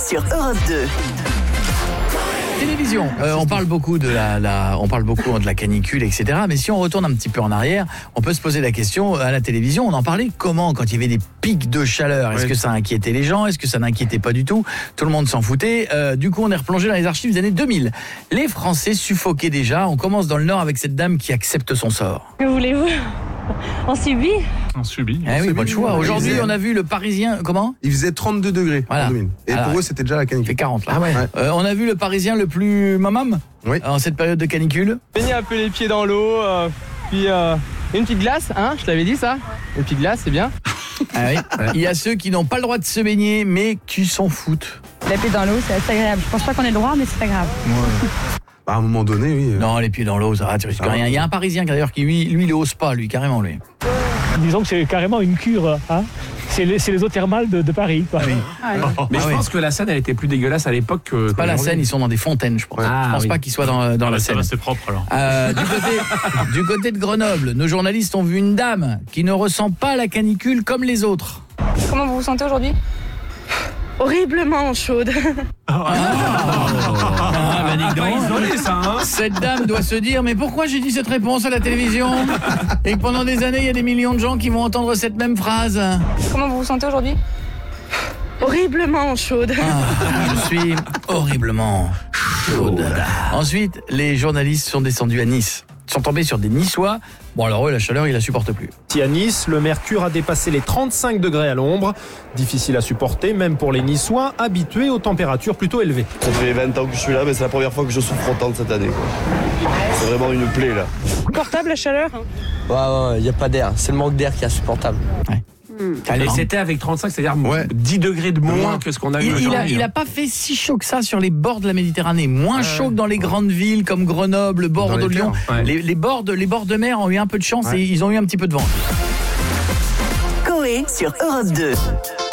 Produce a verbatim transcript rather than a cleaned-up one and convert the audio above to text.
sur Europe deux. Télévision, euh, on parle beaucoup de la, la, on parle beaucoup de la canicule, et cetera. Mais si on retourne un petit peu en arrière, on peut se poser la question à la télévision. On en parlait comment quand il y avait des pics de chaleur? Est-ce ouais. que ça inquiétait les gens? Est-ce que ça n'inquiétait pas du tout? Tout le monde s'en foutait. Euh, du coup, on est replongé dans les archives des années deux mille. Les Français suffoquaient déjà. On commence dans le Nord avec cette dame qui accepte son sort. Que voulez-vous? On subit. On subit. Eh oui, pas de choix. Aujourd'hui, on a vu le Parisien. Comment? Il faisait trente-deux degrés voilà. en deux mille. Et alors, pour eux, c'était déjà la canicule. Il fait quarante là. Ah ouais. Ouais. Euh, on a vu le Parisien le plus mamam oui. en cette période de canicule. Baigner un peu les pieds dans l'eau, euh, puis euh, une petite glace, hein, je t'avais dit ça. Une petite glace, c'est bien. Ah oui. Il y a ceux qui n'ont pas le droit de se baigner, mais qui s'en foutent. Les pieds dans l'eau, c'est assez agréable. Je pense pas qu'on ait le droit, mais c'est pas grave. Ouais. Bah, à un moment donné, oui. Non, les pieds dans l'eau, ça va, tu risques ah. rien. Il y a un Parisien d'ailleurs qui, lui, lui, il ose pas, lui, carrément, lui. Disons que c'est carrément une cure, hein. C'est les, c'est les eaux thermales de, de Paris, quoi. Oui. Ah, oui. Mais ah, je oui. pense que la Seine, elle était plus dégueulasse à l'époque que... C'est pas la Seine, ils sont dans des fontaines, je pense. Ah, je pense oui. pas qu'ils soient dans, dans ah, la Seine. C'est propre, alors. Euh, du, côté, du côté de Grenoble, nos journalistes ont vu une dame qui ne ressent pas la canicule comme les autres. Comment vous vous sentez aujourd'hui? Horriblement chaude. Ah, ah, bah, dis donc. Isolé, ça, hein. Cette dame doit se dire, mais pourquoi j'ai dit cette réponse à la télévision? Et que pendant des années, il y a des millions de gens qui vont entendre cette même phrase. Comment vous vous sentez aujourd'hui? Horriblement chaude. Ah, je suis horriblement chaude. Ensuite, les journalistes sont descendus à Nice. Ils sont tombés sur des Niçois. Bon, alors eux, la chaleur, ils la supportent plus. Si à Nice, le mercure a dépassé les trente-cinq degrés à l'ombre. Difficile à supporter, même pour les Niçois, habitués aux températures plutôt élevées. Ça fait vingt ans que je suis là, mais c'est la première fois que je souffre autant de cette année, quoi. C'est vraiment une plaie, là. Supportable, la chaleur? Ouais, ouais, il n'y a pas d'air. C'est le manque d'air qui est insupportable. Ouais. Et c'était avec trente-cinq, c'est-à-dire ouais. dix degrés de moins, moins que ce qu'on a eu aujourd'hui. Il a, il a a pas fait si chaud que ça sur les bords de la Méditerranée. Moins euh, chaud que dans les grandes villes comme Grenoble, Bordeaux, Lyon. Ouais. Les, les, bords de, les bords de mer ont eu un peu de chance ouais. et ils ont eu un petit peu de vent. Coé sur Europe deux.